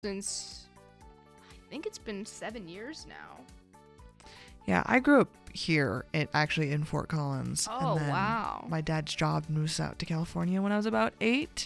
since I think it's been 7 years now. Yeah, I grew up here, actually in Fort Collins. Oh, and then wow. My dad's job moves out to California when I was about 8.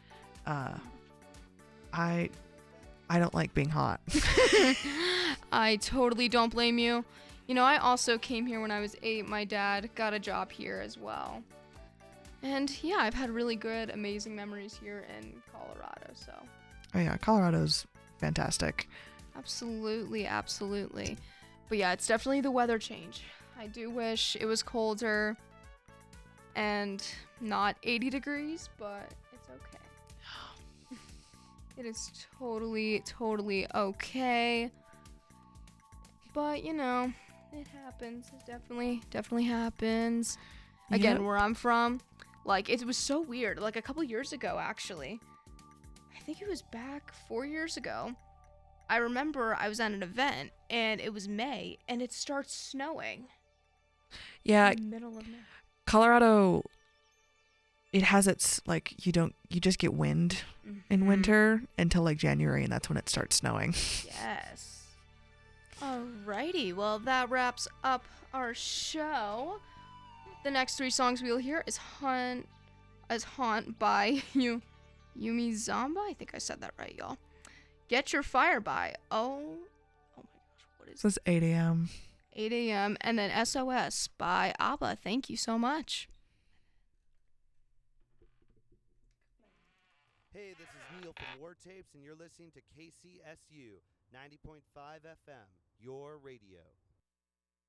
I don't like being hot. I totally don't blame you. You know, I also came here when I was 8. My dad got a job here as well. And yeah, I've had really good, amazing memories here in Colorado, so. Oh yeah, Colorado's fantastic. Absolutely, absolutely. But yeah, it's definitely the weather change. I do wish it was colder and not 80 degrees, but it's okay. It is totally, totally okay. But, you know, it happens. It definitely happens. Again, Yep. where I'm from, like, it was so weird. Like, a couple years ago, actually. I think it was back 4 years ago. I remember I was at an event, and it was May, and it starts snowing. Yeah, In the middle of May. Colorado, it has its, like, you just get wind in winter until, like, January, and that's when it starts snowing. Yes. Alrighty, well, that wraps up our show. The next 3 songs we'll hear is Haunt by Yumi Zamba. I think I said that right, y'all. Get Your Fire by oh my gosh, what is This is 8 a.m. 8 a.m. and then SOS by ABBA. Thank you so much. Hey, this is Neil from War Tapes, and you're listening to KCSU 90.5 FM, your radio.